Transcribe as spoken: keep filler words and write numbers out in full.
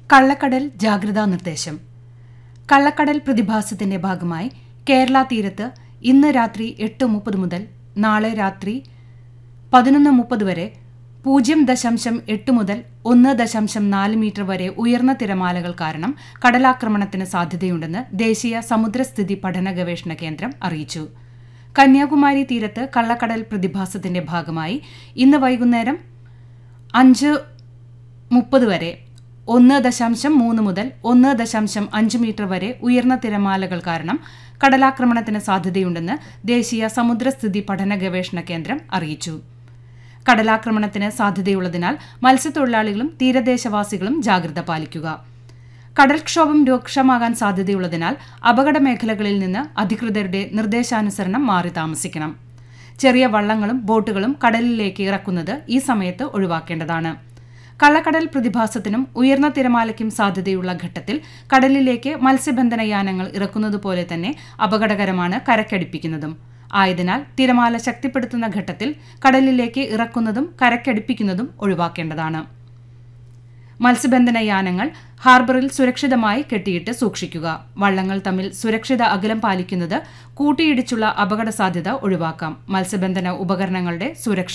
കള്ളക്കടൽ ജാഗ്രതാ നിർദ്ദേശം. കള്ളക്കടൽ പ്രതിഭാസത്തിന്റെ ഭാഗമായി കേരള തീരത്ത് ഇന്ന് രാത്രി എട്ട് മുപ്പത് മുതൽ നാളെ രാത്രി പതിനൊന്ന് മുപ്പത് വരെ പൂജ്യം ദശാംശം എട്ട് മുതൽ ഒന്ന് ദശാംശം നാല് മീറ്റർ വരെ ഉയർന്ന തിരമാലകൾ കാരണം കടലാക്രമണത്തിന് സാധ്യതയുണ്ടെന്ന് ദേശീയ സമുദ്രസ്ഥിതി പഠന ഗവേഷണ കേന്ദ്രം അറിയിച്ചു. കന്യാകുമാരി തീരത്ത് കള്ളക്കടൽ പ്രതിഭാസത്തിന്റെ ഭാഗമായി ഇന്ന് വൈകുന്നേരം അഞ്ച് മുപ്പത് വരെ ഒന്ന് ദശാംശം മൂന്ന് മുതൽ ഒന്ന് ദശാംശം അഞ്ച് മീറ്റർ വരെ ഉയർന്ന തിരമാലകൾ കാരണം കടലാക്രമണത്തിന് സാധ്യതയുണ്ടെന്ന് ദേശീയ സമുദ്രസ്ഥിതി പഠന ഗവേഷണ കേന്ദ്രം അറിയിച്ചു. കടലാക്രമണത്തിന് സാധ്യതയുള്ളതിനാൽ മത്സ്യത്തൊഴിലാളികളും തീരദേശവാസികളും ജാഗ്രത പാലിക്കുക. കടൽക്ഷോഭം രൂക്ഷമാകാൻ സാധ്യതയുള്ളതിനാൽ അപകട മേഖലകളിൽ നിന്ന് അധികൃതരുടെ നിർദ്ദേശാനുസരണം മാറി താമസിക്കണം. ചെറിയ വള്ളങ്ങളും ബോട്ടുകളും കടലിലേക്ക് ഇറക്കുന്നത് ഈ സമയത്ത് ഒഴിവാക്കേണ്ടതാണ്. കള്ളക്കടൽ പ്രതിഭാസത്തിനും ഉയർന്ന തിരമാലയ്ക്കും സാധ്യതയുള്ള ഘട്ടത്തിൽ കടലിലേക്ക് മത്സ്യബന്ധന യാനങ്ങൾ ഇറക്കുന്നതുപോലെ തന്നെ അപകടകരമാണ് കരക്കടിപ്പിക്കുന്നതും. ആയതിനാൽ തിരമാല ശക്തിപ്പെടുത്തുന്ന ഘട്ടത്തിൽ കടലിലേക്ക് ഇറക്കുന്നതും കരക്കടിപ്പിക്കുന്നതും ഒഴിവാക്കേണ്ടതാണ്. മത്സ്യബന്ധന യാനങ്ങൾ ഹാർബറിൽ സുരക്ഷിതമായി കെട്ടിയിട്ട് സൂക്ഷിക്കുക. വള്ളങ്ങൾ തമ്മിൽ സുരക്ഷിത അകലം പാലിക്കുന്നത് കൂട്ടിയിടിച്ചുള്ള അപകട സാധ്യത ഒഴിവാക്കാം. മത്സ്യബന്ധന ഉപകരണങ്ങളുടെ സുരക്ഷ